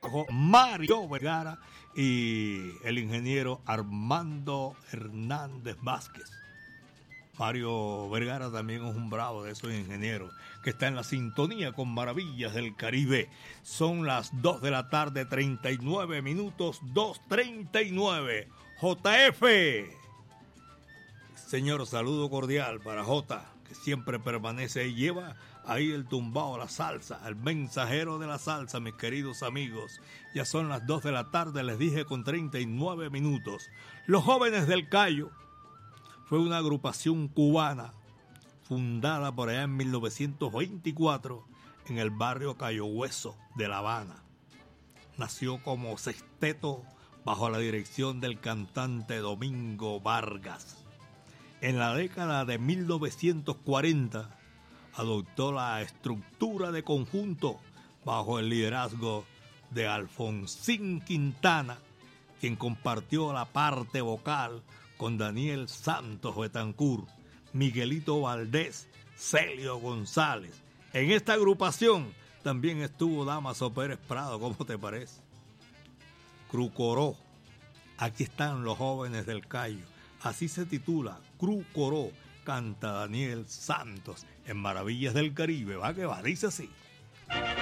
bajo Mario Vergara y el ingeniero Armando Hernández Vázquez. Mario Vergara también es un bravo de esos ingenieros que está en la sintonía con Maravillas del Caribe. Son las 2 de la tarde, 39 minutos, 2:39. JF. Señor, saludo cordial para J, que siempre permanece y lleva ahí el tumbao a la salsa, el mensajero de la salsa, mis queridos amigos. Ya son las 2 de la tarde, les dije, con 39 minutos. Los Jóvenes del Cayo fue una agrupación cubana fundada por allá en 1924 en el barrio Cayo Hueso de La Habana. Nació como sexteto bajo la dirección del cantante Domingo Vargas. En la década de 1940 adoptó la estructura de conjunto bajo el liderazgo de Alfonsín Quintana, quien compartió la parte vocal con Daniel Santos Betancur, Miguelito Valdés, Celio González. En esta agrupación también estuvo Damaso Pérez Prado, ¿cómo te parece? Crucoró. Aquí están los Jóvenes del Cayo. Así se titula, Crucoró, canta Daniel Santos en Maravillas del Caribe. Va que va, dice así.